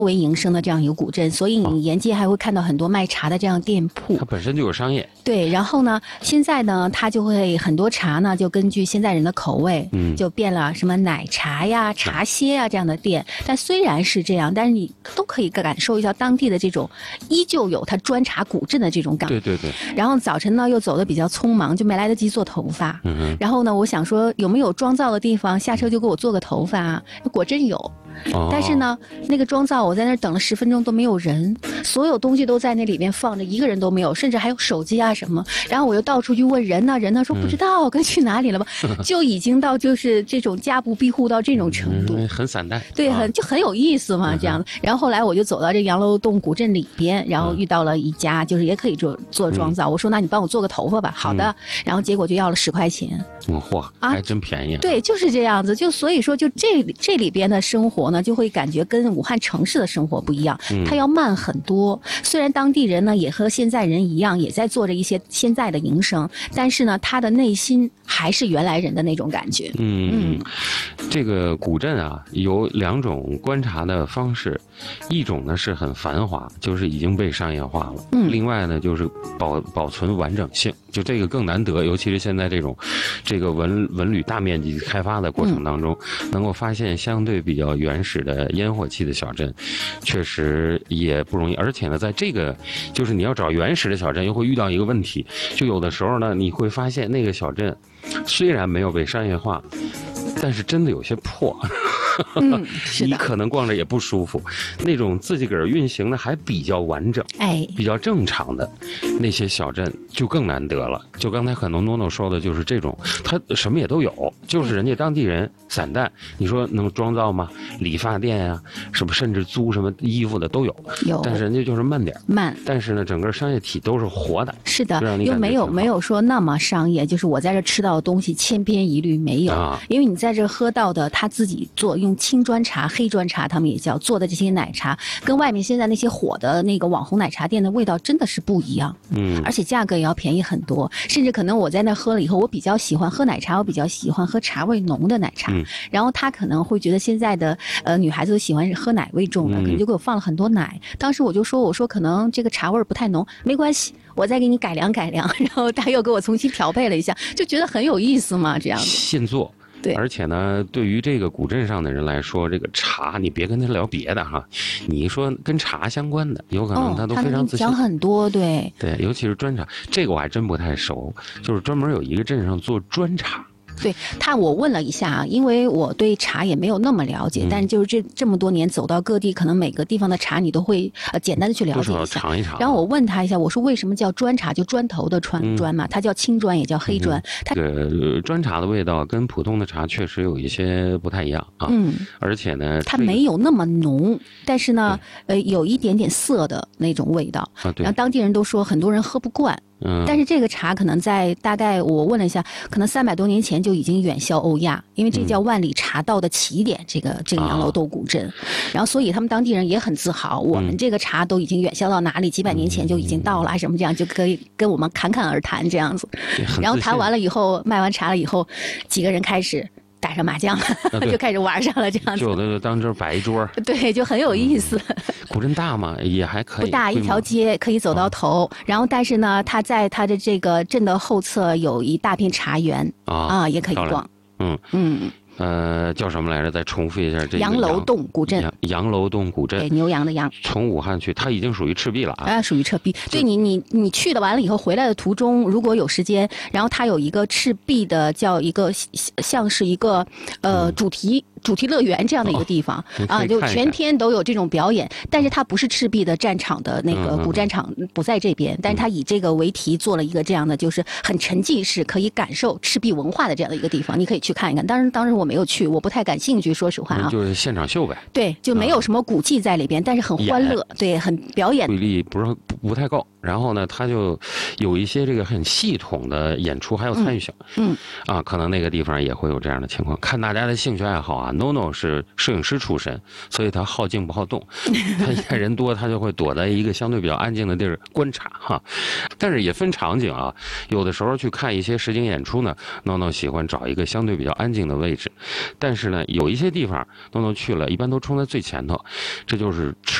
为营生的这样一个古镇，所以你沿街还会看到很多卖茶的这样店铺。 它本身就有商业。 对，然后呢，现在呢，它就会很多茶呢，就根据现在人的口味，就变了什么奶茶呀、茶歇啊这样的店。但虽然是这样，但是你都可以感受一下当地的这种依旧有它砖茶古镇的这种感觉。 对对对。 然后早晨呢又走得比较匆忙，就没来得及做头发。然后呢，我想说有没有妆造的地方，下车就给我做个头发啊？果真有。但是呢，那个妆造我在那儿等了10分钟都没有人，所有东西都在那里面放着，一个人都没有，甚至还有手机啊什么。然后我又到处去问人呢，人呢说不知道，该去哪里了吧？就已经到就是这种家不闭户到这种程度， 很散淡。 对，就很有意思嘛，这样。然后后来我就走到这洋楼洞古镇里边，然后遇到了一家就是也可以做妆造，我说那你帮我做个头发吧，好的。然后结果就要了10块钱。 嚯，还真便宜。 对，就是这样子。就所以说，就这里边的生活呢，就会感觉跟武汉城市的生活不一样，它要慢很多。虽然当地人呢也和现在人一样，也在做着一些现在的营生，但是呢，他的内心还是原来人的那种感觉。 这个古镇啊，有2种观察的方式，一种呢是很繁华，就是已经被商业化了；另外呢就是保存完整性，就这个更难得，尤其是现在这个文旅大面积开发的过程当中，能够发现相对比较原始的烟火气的小镇，确实也不容易。而且呢，在这个就是你要找原始的小镇，又会遇到一个问题，就有的时候呢，你会发现那个小镇虽然没有被商业化，但是真的有些破。 是的， 你可能逛着也不舒服。那种自己个儿运行的还比较完整，比较正常的那些小镇就更难得了。就刚才可能诺诺说的就是这种，他什么也都有，就是人家当地人散淡。你说能妆造吗？理发店啊，什么甚至租什么衣服的都有，但是人家就是慢点。但是呢，整个商业体都是活的。 是的，又没有说那么商业，就是我在这吃到的东西千篇一律没有，因为你在这喝到的他自己做用青砖茶、黑砖茶，他们也叫做的这些奶茶，跟外面现在那些火的那个网红奶茶店的味道真的是不一样。而且价格也要便宜很多，甚至可能我在那喝了以后，我比较喜欢喝奶茶，我比较喜欢喝茶味浓的奶茶。然后他可能会觉得现在的女孩子都喜欢喝奶味重的，可能就给我放了很多奶。当时我说可能这个茶味不太浓，没关系，我再给你改良改良。然后他又给我重新调配了一下，就觉得很有意思嘛，这样子。 现做。 对， 而且呢，对于这个古镇上的人来说，这个茶你别跟他聊别的哈，你说跟茶相关的，有可能他都非常自信。 讲很多，对， 尤其是砖茶，这个我还真不太熟，就是专门有一个镇上做砖茶。 对我问了一下啊，因为我对茶也没有那么了解，但是就是这么多年走到各地，可能每个地方的茶你都会简单的去了解一下， 尝一尝。 然后我问他一下，我说为什么叫砖茶，就砖头的砖嘛，它叫青砖也叫黑砖。 这个砖茶的味道跟普通的茶确实有一些不太一样啊。而且呢， 它没有那么浓，但是呢，有一点点涩的那种味道。然后当地人都说很多人喝不惯。但是这个茶可能在大概我问了一下，可能300多年前就已经远销欧亚，因为这叫万里茶道的起点，这个洋楼洞古镇，然后所以他们当地人也很自豪，我们这个茶都已经远销到哪里，几百年前就已经到了，什么这样就可以跟我们侃侃而谈这样子。然后谈完了以后，卖完茶了以后，几个人开始打上麻将就开始玩上了，这样子。 就在当这摆一桌。 对，就很有意思。 古镇大嘛，也还可以。 不大，一条街可以走到头。然后，但是呢，它在它的这个镇的后侧有一大片茶园也可以逛。 叫什么来着？再重复一下这个。 洋楼洞古镇。 洋楼洞古镇。 对，牛羊的羊。 从武汉去，它已经属于赤壁了啊。 属于赤壁。对你去的完了以后，回来的途中，如果有时间，然后它有一个赤壁的叫一个像是一个主题乐园这样的一个地方就全天都有这种表演，但是它不是赤壁的战场的那个古战场不在这边，但是它以这个为题做了一个这样的，就是很沉浸式，可以感受赤壁文化的这样的一个地方，你可以去看一看。当时我没有去，我不太感兴趣，说实话就是现场秀呗。 对，就没有什么古迹在里边，但是很欢乐，对，很表演。 比例不太够。 然后呢，他就有一些这个很系统的演出，还有参与性。可能那个地方也会有这样的情况。看大家的兴趣爱好啊 ，NONO 是摄影师出身，所以他好静不好动。他一看人多，他就会躲在一个相对比较安静的地儿观察哈。但是也分场景啊，有的时候去看一些实景演出呢 ，NONO 喜欢找一个相对比较安静的位置。但是呢，有一些地方 NONO 去了，一般都冲在最前头，这就是